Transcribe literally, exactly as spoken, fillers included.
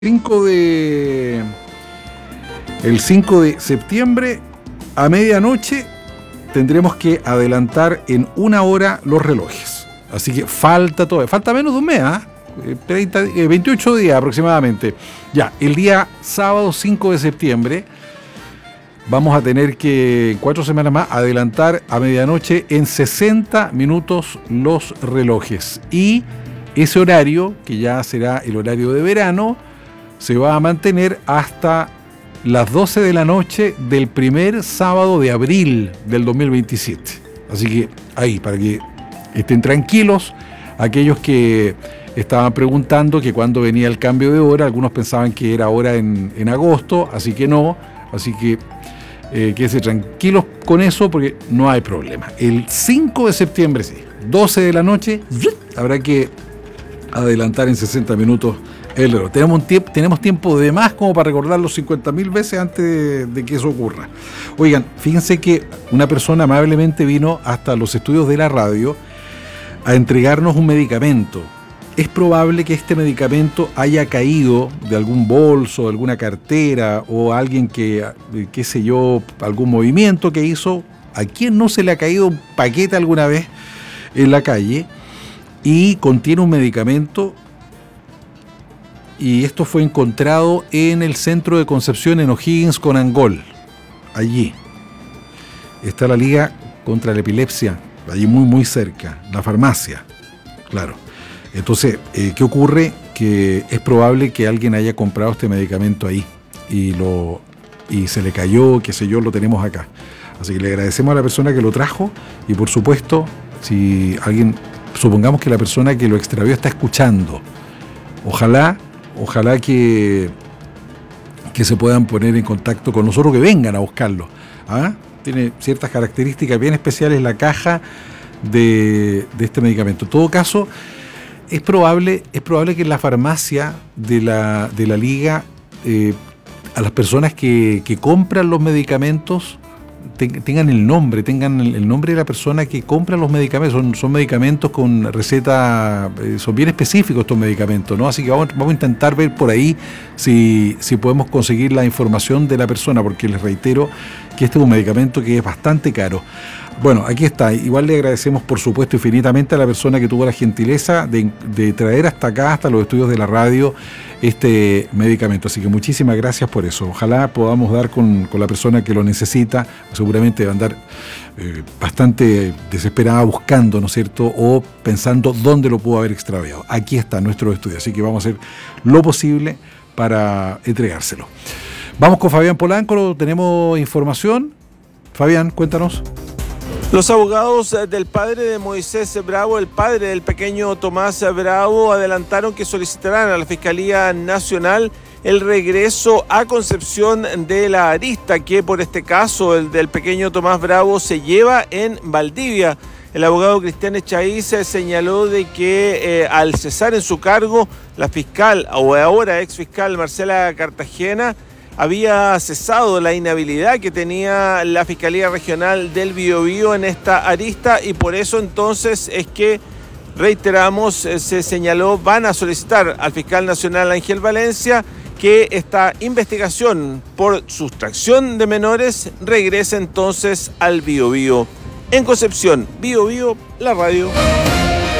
cinco de el cinco de septiembre a medianoche tendremos que adelantar en una hora los relojes. Así que falta todo, falta menos de un mes, ¿eh? veintiocho días aproximadamente. Ya, el día sábado cinco de septiembre vamos a tener que, en cuatro semanas más, adelantar a medianoche en sesenta minutos los relojes. Y ese horario, que ya será el horario de verano, se va a mantener hasta las doce de la noche del primer sábado de abril del dos mil veintisiete. Así que ahí, para que estén tranquilos, aquellos que estaban preguntando que cuándo venía el cambio de hora, algunos pensaban que era ahora en, en agosto, así que no, así que eh, quédense tranquilos con eso porque no hay problema. El cinco de septiembre, sí, doce de la noche, habrá que adelantar en sesenta minutos el reloj. Tenemos, un tiempo, tenemos tiempo de más como para recordarlo cincuenta mil veces antes de, de que eso ocurra. Oigan, fíjense que una persona amablemente vino hasta los estudios de la radio a entregarnos un medicamento. Es probable que este medicamento haya caído de algún bolso, de alguna cartera o alguien que, qué sé yo, algún movimiento que hizo. ¿A quién no se le ha caído un paquete alguna vez en la calle? Y contiene un medicamento, y esto fue encontrado en el centro de Concepción en O'Higgins con Angol. Allí está la Liga contra la Epilepsia, allí muy muy cerca, la farmacia, claro. Entonces, eh, ¿qué ocurre? Que es probable que alguien haya comprado este medicamento ahí y, lo, y se le cayó, qué sé yo, lo tenemos acá. Así que le agradecemos a la persona que lo trajo y, por supuesto, si alguien, supongamos que la persona que lo extravió está escuchando, ojalá, ojalá que, que se puedan poner en contacto con nosotros, que vengan a buscarlo. ¿Ah? Tiene ciertas características bien especiales la caja de, de este medicamento. En todo caso, es probable, es probable que en la farmacia de la, de la Liga, eh, a las personas que, que compran los medicamentos tengan el nombre, tengan el nombre de la persona que compra los medicamentos. Son, son medicamentos con receta, eh, son bien específicos estos medicamentos, ¿no? Así que vamos, vamos a intentar ver por ahí si, si podemos conseguir la información de la persona, porque les reitero que este es un medicamento que es bastante caro. Bueno, aquí está. Igual le agradecemos, por supuesto, infinitamente a la persona que tuvo la gentileza de, de traer hasta acá, hasta los estudios de la radio, este medicamento. Así que muchísimas gracias por eso. Ojalá podamos dar con, con la persona que lo necesita. Seguramente va a andar eh, bastante desesperada buscando, ¿no es cierto? O pensando dónde lo pudo haber extraviado. Aquí está nuestro estudio. Así que vamos a hacer lo posible para entregárselo. Vamos con Fabián Polanco. Tenemos información. Fabián, cuéntanos. Los abogados del padre de Moisés Bravo, el padre del pequeño Tomás Bravo, adelantaron que solicitarán a la Fiscalía Nacional el regreso a Concepción de la arista que por este caso, el del pequeño Tomás Bravo, se lleva en Valdivia. El abogado Cristian Echaíz señaló de que eh, al cesar en su cargo, la fiscal, o ahora ex fiscal Marcela Cartagena, había cesado la inhabilidad que tenía la Fiscalía Regional del Biobío en esta arista y por eso entonces es que, reiteramos, se señaló, van a solicitar al fiscal nacional Ángel Valencia que esta investigación por sustracción de menores regrese entonces al Biobío. En Concepción, Biobío, la radio.